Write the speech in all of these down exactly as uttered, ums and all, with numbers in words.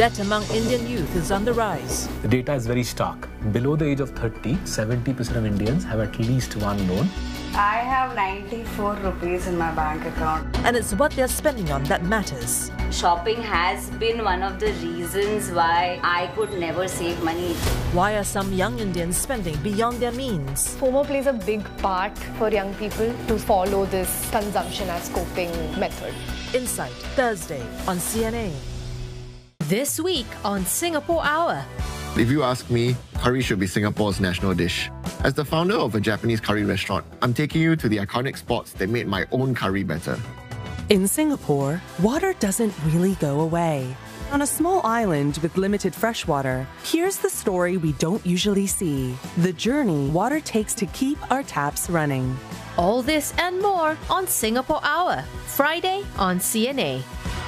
Debt among Indian youth is on the rise. The data is very stark. Below the age of thirty, seventy percent of Indians have at least one loan. I have ninety-four rupees in my bank account. And it's what they're spending on that matters. Shopping has been one of the reasons why I could never save money. Why are some young Indians spending beyond their means? FOMO plays a big part for young people to follow this consumption as coping method. Insight, Thursday on C N A. This week on Singapore Hour. If you ask me, curry should be Singapore's national dish. As the founder of a Japanese curry restaurant, I'm taking you to the iconic spots that made my own curry better. In Singapore, water doesn't really go away. On a small island with limited freshwater, here's the story we don't usually see. The journey water takes to keep our taps running. All this and more on Singapore Hour, Friday on C N A.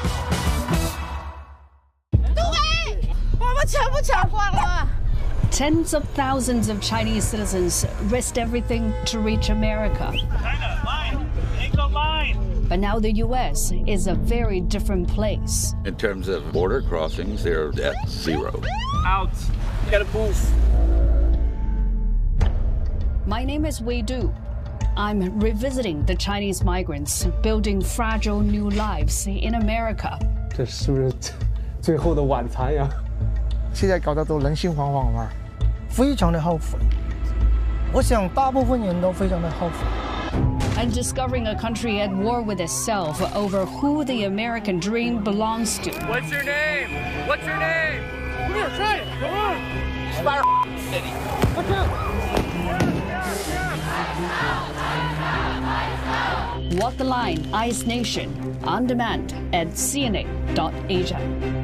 Tens of thousands of Chinese citizens risked everything to reach America. China, line! Take the line! But now the U S is a very different place. In terms of border crossings, they're at zero. Out! You gotta move. My name is Wei Du. I'm revisiting the Chinese migrants building fragile new lives in America. 这是不是最后的晚餐呀？ 现在搞得都人心惶惶嘛，非常的后悔。我想大部分人都非常的后悔。 And discovering a country at war with itself over who the American dream belongs to. What's your name? What's your name? Come here, try it. Come on. Spider City. Watch out. Walk the Line, Ice Nation, on demand at C N A dot Asia.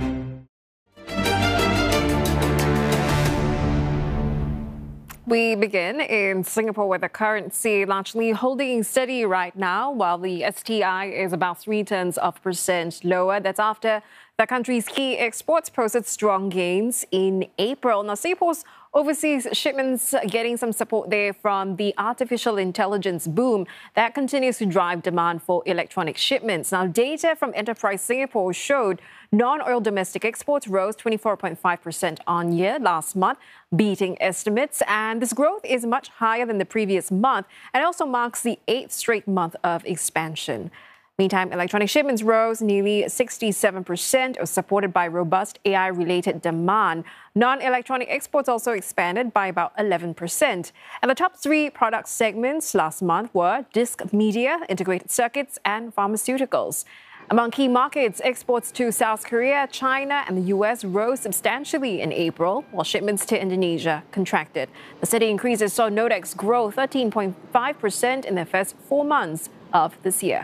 We begin in Singapore with the currency largely holding steady right now, while the S T I is about three tenths of percent lower. That's after the country's key exports posted strong gains in April. Now, Singapore's overseas shipments getting some support there from the artificial intelligence boom that continues to drive demand for electronic shipments. Now, data from Enterprise Singapore showed non-oil domestic exports rose twenty-four point five percent on year last month, beating estimates. And this growth is much higher than the previous month and also marks the eighth straight month of expansion. Meantime, electronic shipments rose nearly sixty-seven percent, supported by robust A I-related demand. Non-electronic exports also expanded by about eleven percent. And the top three product segments last month were disc media, integrated circuits, and pharmaceuticals. Among key markets, exports to South Korea, China, and the U S rose substantially in April, while shipments to Indonesia contracted. The steady increases saw Nodex grow thirteen point five percent in the first four months of this year.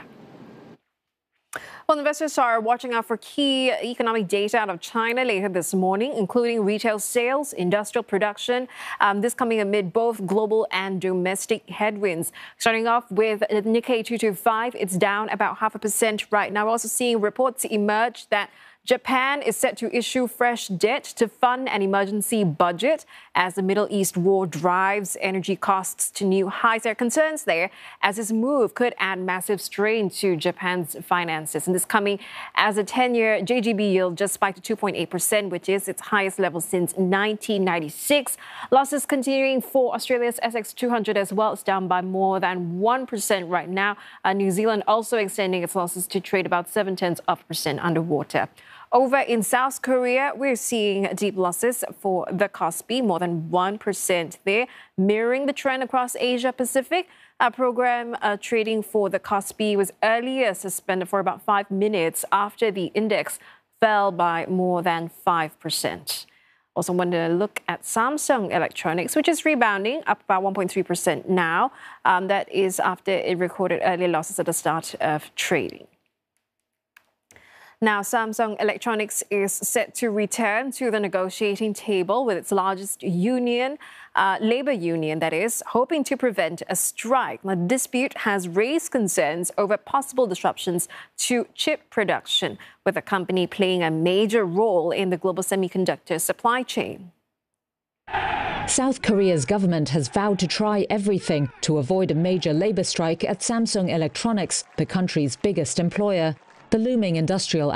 Well, investors are watching out for key economic data out of China later this morning, including retail sales, industrial production, um, this coming amid both global and domestic headwinds. Starting off with the Nikkei two twenty-five, it's down about half a percent right now. We're also seeing reports emerge that Japan is set to issue fresh debt to fund an emergency budget as the Middle East war drives energy costs to new highs. There are concerns there as this move could add massive strain to Japan's finances. And this coming as a ten-year J G B yield just spiked to two point eight percent, which is its highest level since nineteen ninety-six. Losses continuing for Australia's S X two hundred as well. It's down by more than one percent right now. Uh, New Zealand also extending its losses to trade about seven tenths of a percent underwater. Over in South Korea, we're seeing deep losses for the Kospi, more than one percent there, mirroring the trend across Asia Pacific. A program uh, trading for the Kospi was earlier suspended for about five minutes after the index fell by more than five percent. Also want to look at Samsung Electronics, which is rebounding, up about one point three percent now. Um, that is after it recorded earlier losses at the start of trading. Now, Samsung Electronics is set to return to the negotiating table with its largest union, uh, labor union, that is, hoping to prevent a strike. The dispute has raised concerns over possible disruptions to chip production, with the company playing a major role in the global semiconductor supply chain. South Korea's government has vowed to try everything to avoid a major labor strike at Samsung Electronics, the country's biggest employer. The looming industrial